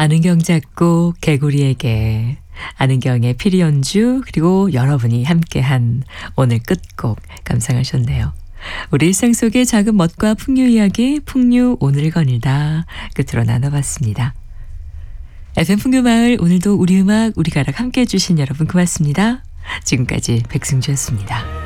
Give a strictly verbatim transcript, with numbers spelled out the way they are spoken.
안은경 작곡 개구리에게, 안은경의 피리연주, 그리고 여러분이 함께한 오늘 끝곡 감상하셨네요. 우리 일상 속의 작은 멋과 풍류 이야기, 풍류 오늘 거닐다 끝으로 나눠봤습니다. 에프엠 풍류마을, 오늘도 우리 음악 우리 가락 함께해 주신 여러분 고맙습니다. 지금까지 백승주였습니다.